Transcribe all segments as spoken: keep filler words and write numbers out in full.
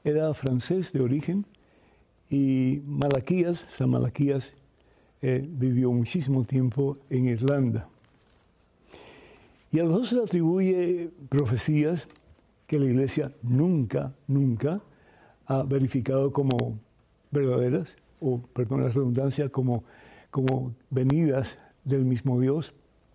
era francés de origen y Malaquías, San Malaquías, eh, vivió muchísimo tiempo en Irlanda. Y a los dos se le atribuye profecías que la Iglesia nunca, nunca ha verificado como verdaderas, o, perdón la redundancia, como, como venidas del mismo Dios.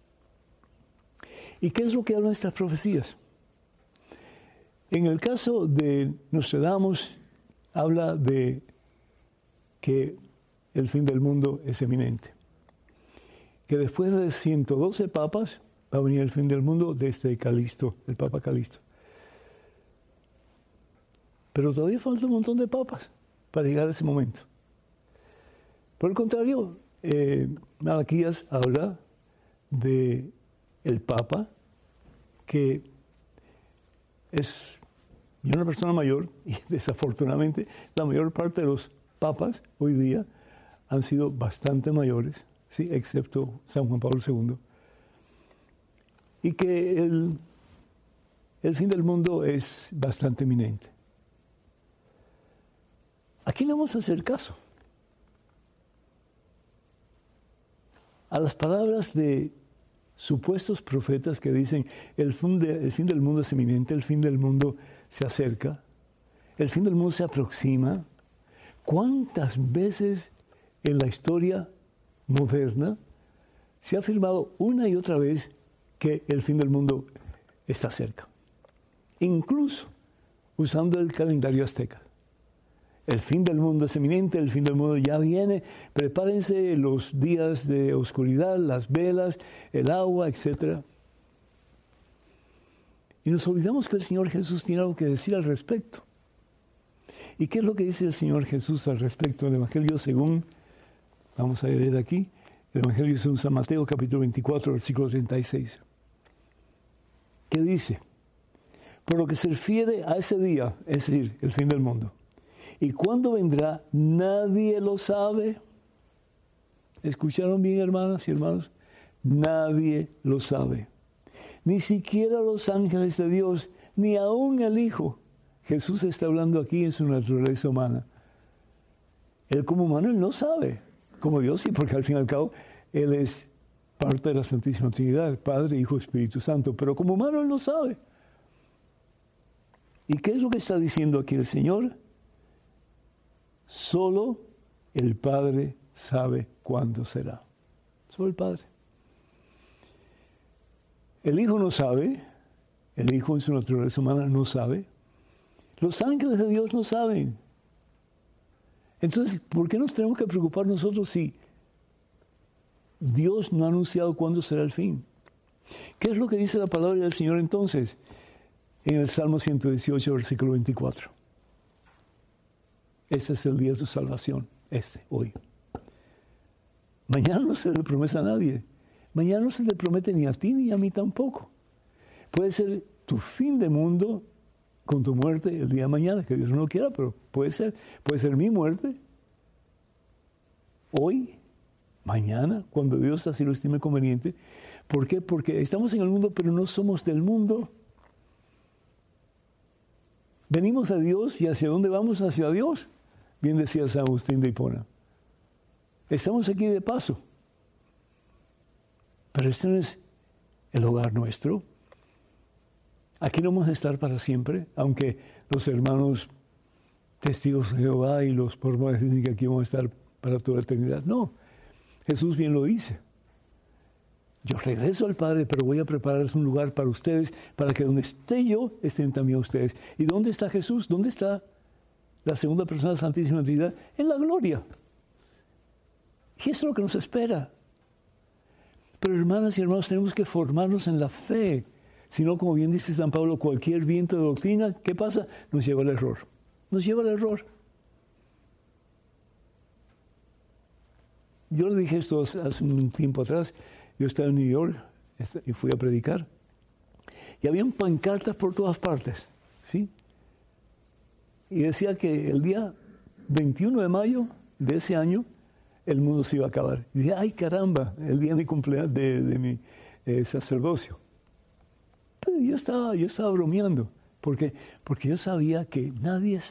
¿Y qué es lo que hablan estas profecías? En el caso de Nostradamus, habla de que el fin del mundo es eminente. Que después de ciento doce papas va a venir el fin del mundo desde Calixto, el Papa Calixto. Pero todavía falta un montón de papas para llegar a ese momento. Por el contrario, eh, Malaquías habla de el Papa, que es una persona mayor, y desafortunadamente la mayor parte de los papas hoy día han sido bastante mayores, ¿sí? Excepto San Juan Pablo segundo, y que el, el fin del mundo es bastante inminente. ¿A quién le vamos a hacer caso? A las palabras de supuestos profetas que dicen el fin, de, el fin del mundo es inminente, el fin del mundo se acerca, el fin del mundo se aproxima. ¿Cuántas veces en la historia moderna se ha afirmado una y otra vez que el fin del mundo está cerca? Incluso usando el calendario azteca. El fin del mundo es inminente, el fin del mundo ya viene. Prepárense los días de oscuridad, las velas, el agua, etcétera. Y nos olvidamos que el Señor Jesús tiene algo que decir al respecto. ¿Y qué es lo que dice el Señor Jesús al respecto? El Evangelio según, vamos a leer aquí, el Evangelio según San Mateo, capítulo veinticuatro, versículo treinta y seis. ¿Qué dice? Por lo que se refiere a ese día, es decir, el fin del mundo. ¿Y cuándo vendrá? Nadie lo sabe. ¿Escucharon bien, hermanas y hermanos? Nadie lo sabe. Ni siquiera los ángeles de Dios, ni aún el Hijo. Jesús está hablando aquí en su naturaleza humana. Él como humano, él no sabe. Como Dios sí, porque al fin y al cabo, él es parte de la Santísima Trinidad, Padre, Hijo, Espíritu Santo. Pero como humano, él no sabe. ¿Y qué es lo que está diciendo aquí el Señor? Solo el Padre sabe cuándo será. Solo el Padre. El Hijo no sabe. El Hijo en su naturaleza humana no sabe. Los ángeles de Dios no saben. Entonces, ¿por qué nos tenemos que preocupar nosotros si Dios no ha anunciado cuándo será el fin? ¿Qué es lo que dice la palabra del Señor entonces? En el Salmo ciento dieciocho, versículo veinticuatro. Ese es el día de tu salvación, este, hoy. Mañana no se le promete a nadie. Mañana no se le promete ni a ti ni a mí tampoco. Puede ser tu fin de mundo con tu muerte el día de mañana, que Dios no lo quiera, pero puede ser. Puede ser mi muerte hoy, mañana, cuando Dios así lo estime conveniente. ¿Por qué? Porque estamos en el mundo, pero no somos del mundo. Venimos a Dios, y ¿hacia dónde vamos? Hacia Dios. Bien decía San Agustín de Hipona. Estamos aquí de paso. Pero este no es el hogar nuestro. Aquí no vamos a estar para siempre, aunque los hermanos testigos de Jehová y los mormones dicen que aquí vamos a estar para toda la eternidad. No, Jesús bien lo dice. Yo regreso al Padre, pero voy a prepararles un lugar para ustedes, para que donde esté yo, estén también ustedes. ¿Y dónde está Jesús? ¿Dónde está la segunda persona de la Santísima Trinidad? En la gloria. Y eso es lo que nos espera. Pero hermanas y hermanos, tenemos que formarnos en la fe. Si no, como bien dice San Pablo, cualquier viento de doctrina, ¿qué pasa? Nos lleva al error. Nos lleva al error. Yo le dije esto hace un tiempo atrás. Yo estaba en New York y fui a predicar. Y habían pancartas por todas partes, ¿sí? Y decía que el día veintiuno de mayo de ese año, el mundo se iba a acabar. Y dije, ay caramba, el día de mi cumpleaños, de, de mi eh, sacerdocio. Pero yo estaba, yo estaba bromeando, porque, porque yo sabía que nadie